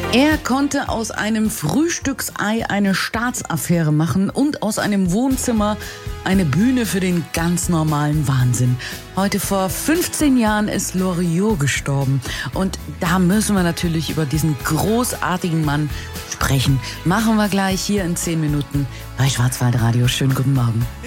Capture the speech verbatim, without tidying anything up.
Er konnte aus einem Frühstücksei eine Staatsaffäre machen und aus einem Wohnzimmer eine Bühne für den ganz normalen Wahnsinn. Heute vor fünfzehn Jahren ist Loriot gestorben. Und da müssen wir natürlich über diesen großartigen Mann sprechen. Machen wir gleich hier in zehn Minuten bei Schwarzwaldradio. Schönen guten Morgen.